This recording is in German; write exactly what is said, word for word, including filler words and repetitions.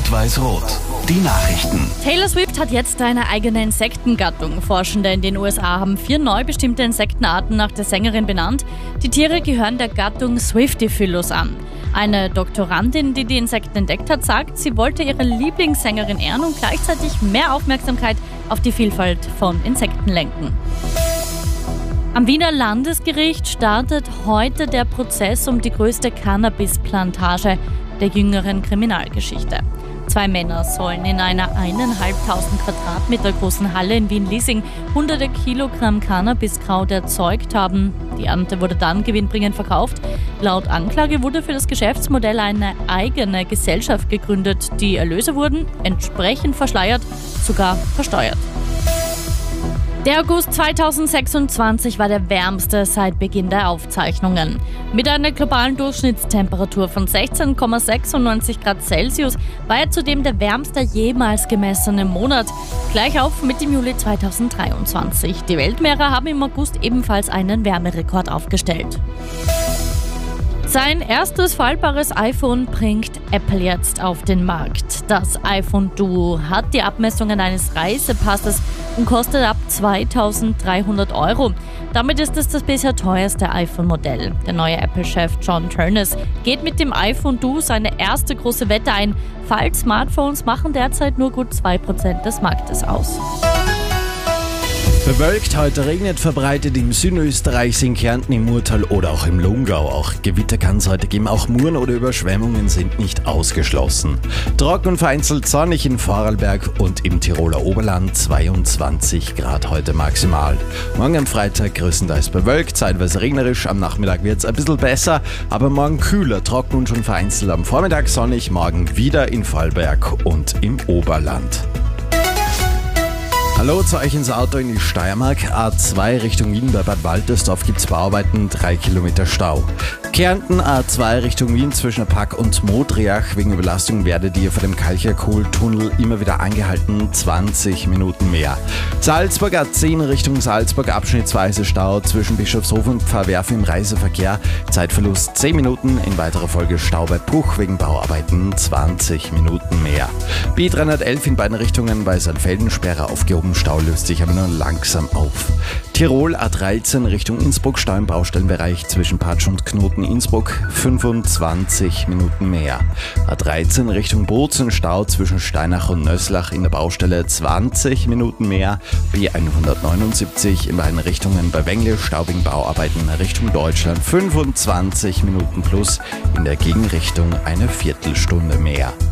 Rot-Weiß-Rot. Die Nachrichten. Taylor Swift hat jetzt eine eigene Insektengattung. Forschende in den U S A haben vier neu bestimmte Insektenarten nach der Sängerin benannt. Die Tiere gehören der Gattung Swiftophilus an. Eine Doktorandin, die die Insekten entdeckt hat, sagt, sie wollte ihre Lieblingssängerin ehren und gleichzeitig mehr Aufmerksamkeit auf die Vielfalt von Insekten lenken. Am Wiener Landesgericht startet heute der Prozess um die größte Cannabisplantage der jüngeren Kriminalgeschichte. Zwei Männer sollen in einer eineinhalbtausend Quadratmeter großen Halle in Wien-Liesing hunderte Kilogramm Cannabiskraut erzeugt haben. Die Ernte wurde dann gewinnbringend verkauft. Laut Anklage wurde für das Geschäftsmodell eine eigene Gesellschaft gegründet. Die Erlöse wurden entsprechend verschleiert, sogar versteuert. Der August zweitausendsechsundzwanzig war der wärmste seit Beginn der Aufzeichnungen. Mit einer globalen Durchschnittstemperatur von sechzehn Komma sechsundneunzig Grad Celsius war er zudem der wärmste jemals gemessene Monat. Gleich auf mit dem Juli zweitausenddreiundzwanzig. Die Weltmeere haben im August ebenfalls einen Wärmerekord aufgestellt. Sein erstes faltbares iPhone bringt Apple jetzt auf den Markt. Das iPhone Duo hat die Abmessungen eines Reisepasses und kostet ab zweitausenddreihundert Euro. Damit ist es das bisher teuerste iPhone-Modell. Der neue Apple-Chef John Ternus geht mit dem iPhone Duo seine erste große Wette ein. Faltsmartphones machen derzeit nur gut zwei Prozent des Marktes aus. Bewölkt, heute regnet verbreitet im Süden Österreichs, in Kärnten, im Murtal oder auch im Lungau. Auch Gewitter kann es heute geben, auch Muren oder Überschwemmungen sind nicht ausgeschlossen. Trocken und vereinzelt sonnig in Vorarlberg und im Tiroler Oberland, zweiundzwanzig Grad heute maximal. Morgen am Freitag größtenteils bewölkt, zeitweise regnerisch, am Nachmittag wird es ein bisschen besser, aber morgen kühler, trocken und schon vereinzelt am Vormittag sonnig, morgen wieder in Vorarlberg und im Oberland. Hallo zu euch ins Auto in die Steiermark. A zwei Richtung Wien bei Bad Waltersdorf gibt's Bauarbeiten, drei Kilometer Stau. Kärnten A zwei Richtung Wien zwischen Pack und Modriach. Wegen Überlastung werdet ihr vor dem Kalcherkohltunnel immer wieder angehalten, zwanzig Minuten mehr. Salzburg A zehn Richtung Salzburg, abschnittsweise Stau zwischen Bischofshofen und Pfarrwerfen im Reiseverkehr. Zeitverlust zehn Minuten, in weiterer Folge Stau bei Puch wegen Bauarbeiten, zwanzig Minuten mehr. B dreihundertelf in beiden Richtungen bei Saalfelden, Sperre aufgehoben. Stau löst sich aber nur langsam auf. Tirol A dreizehn Richtung Innsbruck, Stau im Baustellenbereich zwischen Patsch und Knoten Innsbruck, fünfundzwanzig Minuten mehr. A dreizehn Richtung Bozen, Stau zwischen Steinach und Nöslach in der Baustelle, zwanzig Minuten mehr. B hundertneunundsiebzig in beiden Richtungen bei Wengle, Stau wegen Bauarbeiten Richtung Deutschland, fünfundzwanzig Minuten plus, in der Gegenrichtung eine Viertelstunde mehr.